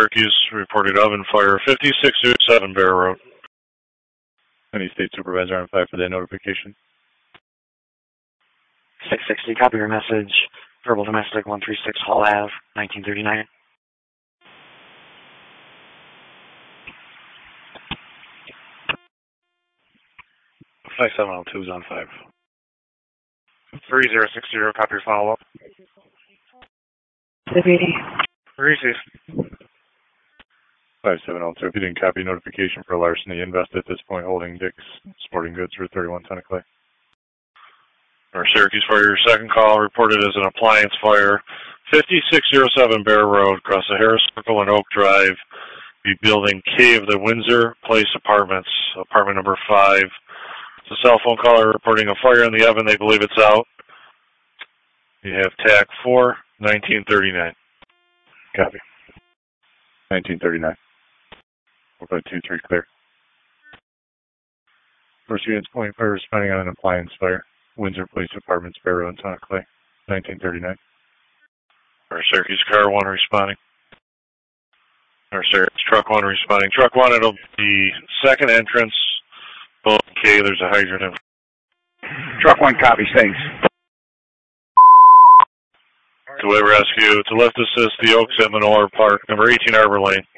Syracuse reported oven fire, 5607 Bear Road. Any state supervisor on 5 for that notification? 660, copy your message. Verbal domestic 136 Hall Ave, 1939. Five 702 is on 5. 3060, copy your follow-up. Deputy. Receive. 5702, if you didn't copy notification for larceny, invest at this point holding Dick's Sporting Goods for 3110 Clay. Our Syracuse Fire, your second call reported as an appliance fire, 5607 Bear Road, across the Harris Circle and Oak Drive, the building K of the Windsor Place Apartments, apartment number 5. It's a cell phone caller reporting a fire in the oven. They believe it's out. You have TAC 4, 1939. Copy. 1939. 4.23 clear. First unit's point fire responding on an appliance fire. Windsor Place Apartments, Bear Road, Sonic Clay. 1939. Our Syracuse Car 1 responding. Our Syracuse Truck 1 responding. Truck 1, it'll be second entrance. Okay, there's a hydrant. Truck 1 copies, thanks. Two-way rescue to lift assist the Oaks at Manor Park, number 18 Arbor Lane.